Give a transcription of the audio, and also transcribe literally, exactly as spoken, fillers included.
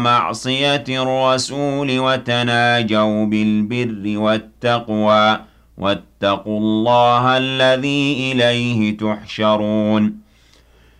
معصية الرسول وتناجوا بالبر والتقوى واتقوا الله الذي إليه تحشرون